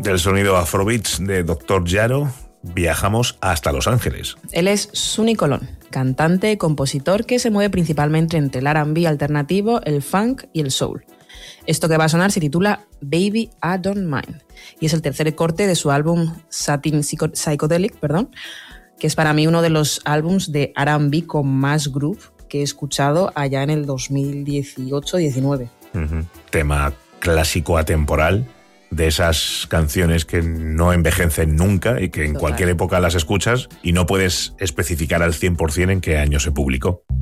Del sonido Afrobeats de Dr. Yaro viajamos hasta Los Ángeles. Él es Sonny Colón, cantante y compositor que se mueve principalmente entre el R&B alternativo, el funk y el soul. Esto que va a sonar se titula Baby I Don't Mind y es el tercer corte de su álbum Satin Psychedelic, que es para mí uno de los álbums de R&B con más groove que he escuchado allá en el 2018-19. Tema clásico atemporal, de esas canciones que no envejecen nunca y que en cualquier época las escuchas y no puedes especificar al 100% en qué año se publicó.